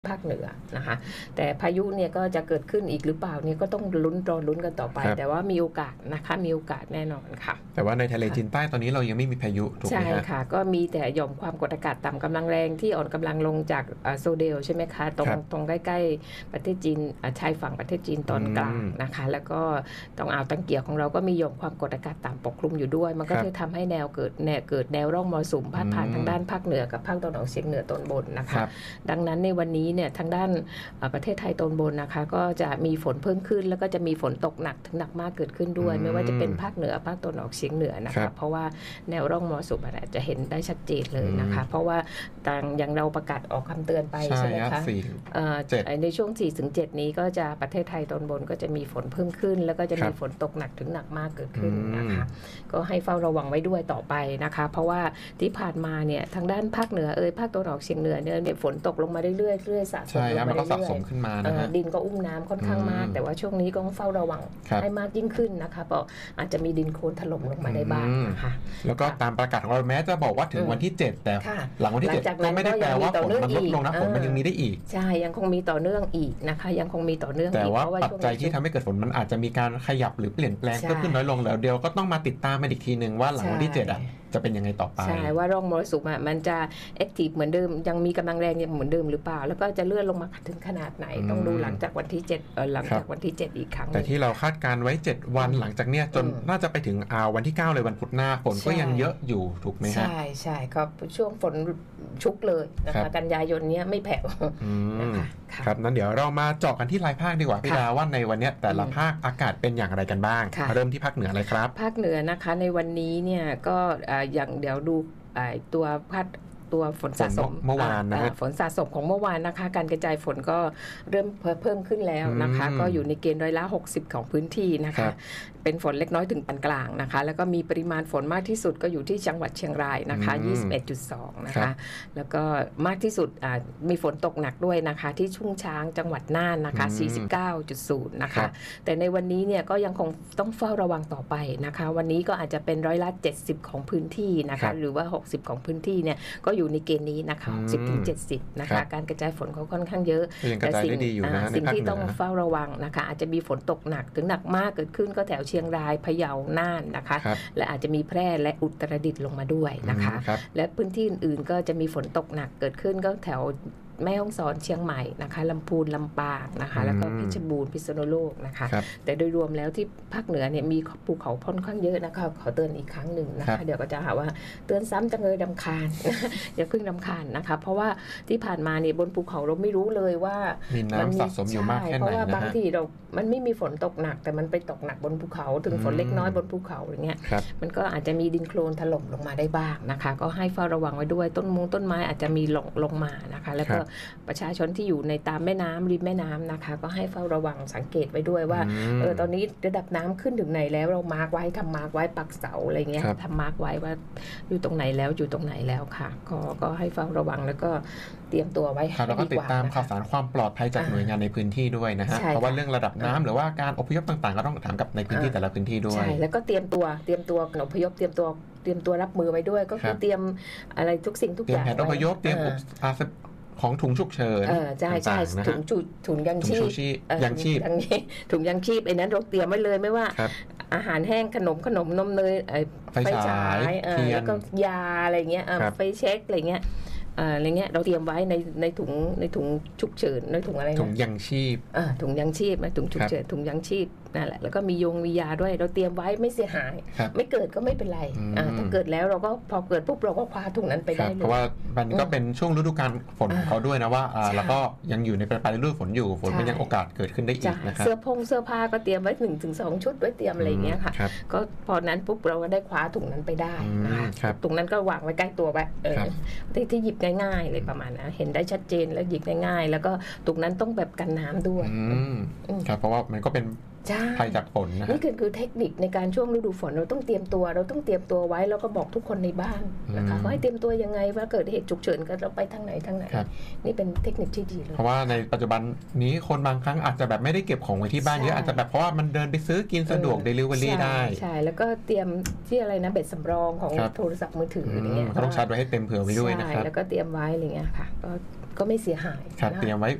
ภาคเหนือนะคะแต่พายุเนี่ยก็จะเกิดขึ้นอีกหรือเปล่าเนี่ยก็ต้องรอลุ้นกันต่อไปแต่ว่ามีโอกาสนะคะมีโอกาสแน่นอนค่ะแต่ว่าในทะเลจีนใต้ตอนนี้เรายังไม่มีพายุถูกไหมครับใช่ค่ะก็มีแต่หย่อมความกดอากาศต่ำกำลังแรงที่อ่อนกำลังลงจากโซเดลใช่ไหมคะตรงใกล้ๆประเทศจีนชายฝั่งประเทศจีนตอนกลางนะคะแล้วก็ตรงอ่าวตังเกียของเราก็มีหย่อมความกดอากาศต่ำปกคลุมอยู่ด้วยมันก็จะทำให้เกิดแนวร่องมรสุมพาดผ่านทางด้านภาคเหนือกับภาคตะวันออกเฉียงเหนือตอนบนนะคะดังนั้นในวันนี้เนี่ยทางด้านประเทศไทยตอนบนนะคะก็จะมีฝนเพิ่มขึ้นแล้วก็จะมีฝนตกหนักถึงหนักมากเกิดขึ้นด้วยไม่ว่าจะเป็นภาคเหนือภาคตะวันออกเฉียงเหนือนะคะเพราะว่าแนวร่องมรสุมจะเห็นได้ชัดเจนเลยนะคะเพราะว่าอย่างเราประกาศออกคำเตือนไปใช่ไหมคะในช่วง 4-7 นี้ก็จะประเทศไทยตอนบนก็จะมีฝนเพิ่มขึ้นแล้วก็จะมีฝนตกหนักถึงหนักมากเกิดขึ้นนะคะก็ให้เฝ้าระวังไว้ด้วยต่อไปนะคะเพราะว่าที่ผ่านมาเนี่ยทางด้านภาคเหนือภาคตะวันออกเฉียงเหนือเนี่ยฝนตกลงมาเรื่อยๆสะสมลงมาเรื่อยๆขึ้นมานะดินก็อุ้มน้ำค่อนข้างมากแต่ว่าช่วงนี้ก็ต้องเฝ้าระวังให้มากยิ่งขึ้นนะคะเพราะอาจจะมีดินโคลนถล่มลงมาได้บ้างนะคะแล้วก็ตามประกาศของเราแม้จะบอกว่าถึงวันที่7แต่หลังวันที่7ก็ไม่ได้แปลว่าฝนมันลดลงนะฝนมันยังมีได้อีกใช่ยังคงมีต่อเนื่องอีกนะคะยังคงมีต่อเนื่องแต่ว่าปัจจัยที่ทำให้เกิดฝนมันอาจจะมีการขยับหรือเปลี่ยนแปลงเพิ่มขึ้นน้อยลงแล้วเดี๋ยวก็ต้องมาติดตามมาอีกทีนึงว่าหลังวันที่7จะเป็นยังไงต่อไปใช่ว่าร่องมรสุมมันจะแอคทีฟเหมือนเดิมยังมีกำลังแรงยังเหมือนเดิมหรือเปล่าแล้วก็จะเลื่อนลงมาถึงขนาดไหนต้องดูหลังจากวันที่7หลังจากวันที่7อีกครั้งแต่ที่เราคาดการไว้7วันหลังจากเนี้ยจนน่าจะไปถึงวันที่9เลยวันพุธหน้าฝนก็ยังเยอะอยู่ถูกไหมครับใช่ครับช่วงฝนชุกเลยนะคะกันยายนเนี้ยไม่แผ่วนะคะครับนั้นเดี๋ยวเรามาเจาะกันที่รายภาคดีกว่าพี่ดาว่าในวันนี้แต่ละภาคอากาศเป็นอย่างไรกันบ้างเริ่มที่ภาคเหนือเลยครับภาคเหนือนะคะในวันนี้เนี่ยก็อย่างเดี๋ยวดูตัวฝนสะสมเมื่อวานนะฝนสะสมของเมื่อวานนะคะการกระจายฝนก็เริ่มเพิ่มขึ้นแล้วนะคะก็อยู่ในเกณฑ์60%ของพื้นที่นะคะเป็นฝนเล็กน้อยถึงปานกลางนะคะแล้วก็มีปริมาณฝนมากที่สุดก็อยู่ที่จังหวัดเชียงรายนะคะ 21.2 นะคะแล้วก็มากที่สุดมีฝนตกหนักด้วยนะคะที่ชุ่งช้างจังหวัดน่านนะคะ 49.0 นะคะแต่ในวันนี้เนี่ยก็ยังคงต้องเฝ้าระวังต่อไปนะคะวันนี้ก็อาจจะเป็น70%ของพื้นที่นะคะหรือว่า60%ของพื้นที่เนี่ยก็อยู่ในเกณฑ์นี้นะคะ 60-70 นะคะการกระจายฝนเขาค่อนข้างเยอะแต่สิ่งที่ต้องเฝ้าระวังนะคะอาจจะมีฝนตกหนักถึงหนักมากเกิดขึ้นก็แถวเชียงรายพะเยาน่านนะคะและอาจจะมีแพร่และอุตรดิตถ์ลงมาด้วยนะคะและพื้นที่อื่นๆก็จะมีฝนตกหนักเกิดขึ้นก็แถวแม่ฮ่องสอนเชียงใหม่นะคะลำพูนลำปางนะคะแล้วก็เพชรบูรณ์พิษณุโลกนะคะแต่โดยรวมแล้วที่ภาคเหนือเนี่ยมีภูเขาค่อนข้างเยอะนะคะขอเตือนอีกครั้งหนึ่งนะคะเดี๋ยวก็จะหาว่าเตือนซ้ำจังเลยรำคาญ อย่าเพิ่งรำคาญนะคะเพราะว่าที่ผ่านมาเนี่ยบนภูเขาเราไม่รู้เลยว่ามันสะสมอยู่มากแค่ไหนเพราะว่าบางทีมันไม่มีฝนตกหนักแต่มันไปตกหนักบนภูเขาถึงฝนเล็กน้อยบนภูเขาอย่างเงี้ยมันก็อาจจะมีดินโคลนถล่มลงมาได้บ้างนะคะก็ให้เฝ้าระวังไว้ด้วยต้นไม้อาจจะมีลงมานะคะแล้วก็ประชาชนที่อยู่ในตามแม่น้ำริมแม่น้ำนะคะก็ให้เฝ้าระวังสังเกตไว้ด้วยว่าตอนนี้ระดับน้ำขึ้นถึงไหนแล้วเรามาร์กไว้ทำมาร์กไว้ปักเสาอะไรเงี้ยทำมาร์กไว้ว่าอยู่ตรงไหนแล้วค่ะก็ให้เฝ้าระวังแล้วก็เตรียมตัวไว้แล้วก็ติดตามข่าวสารความปลอดภัยจากหน่วยงานในพื้นที่ด้วยนะฮะเพราะว่าเรื่องระดับน้ำหรือว่าการอพยพต่างๆก็ต้องถามกับในพื้นที่แต่ละพื้นที่ด้วยใช่แล้วก็เตรียมตัวอพยพเตรียมตัวรับมือไว้ด้วยก็คือเตรียมอะไรทุกสิ่งทุกอย่างเตรียมแผนอพยพเตรียมของถุงฉุกเฉินใช่ถุงยังชีพถุงยังชีพไอ้นั้นเราเตรียมไว้เลยไม่ว่าอาหารแห้งขนมนมเนยไฟฉายแล้วก็ยาอะไรเงี้ยไฟเช็คอะไรเงี้ยเราเตรียมไว้ในถุงฉุกเฉินในถุงอะไรนะถุงยังชีพถุงยังชีพนะถุงฉุกเฉินถุงยังชีพนั่นแหละแล้วก็มียาด้วยเราเตรียมไว้ไม่เสียหายไม่เกิดก็ไม่เป็นไรถ้าเกิดแล้วเราก็พอเกิดปุ๊บเราก็คว้าถุงนั้นไปได้เลยเพราะว่ามันก็เป็นช่วงฤดูกาลฝนของเขาด้วยนะว่าแล้วก็ยังอยู่ในปลายฤดูฝนอยู่ฝนมันยังโอกาสเกิดขึ้นได้อีกนะครับเสื้อผ้าก็เตรียมไว้ 1-2 ชุดไว้เตรียมอะไรอย่างเงี้ยค่ะก็พอนั้นปุ๊บเราก็ได้คว้าถุงนั้นไปได้นะคะถุงนั้นก็วางไว้ใกล้ตัวไว้ที่หยิบง่ายๆเลยประมาณนะเห็นได้ชัดเจนแล้วหยิบง่ายๆแล้วก็ถุงนั้นต้องแบบกันน้ำด้วยครับเพราะว่ามันก็เป็นภัยจากฝนนะนี่คือเทคนิคในการช่วงฤดูฝนเราต้องเตรียมตัวไว้แล้วก็บอกทุกคนในบ้านนะคะว่าให้เตรียมตัวยังไงว่าเกิดเหตุฉุกเฉินกันเราไปทางไหนนี่เป็นเทคนิคที่ดีเลยเพราะว่าในปัจจุบันนี้คนบางครั้งอาจจะแบบไม่ได้เก็บของไว้ที่บ้านเยอะอาจจะแบบเพราะว่ามันเดินไปซื้อกินสะดวก delivery ได้ใช่แล้วก็เตรียมที่อะไรนะเบ็ดสำรองของโทรศัพท์มือถืออย่างเงี้ยต้องชาร์จไว้ให้เต็มเผื่อไว้ด้วยนะครับแล้วก็เตรียมไว้อะไรเงี้ยค่ะก็ก็ไม่เสียหายครับนะเตรียมไว้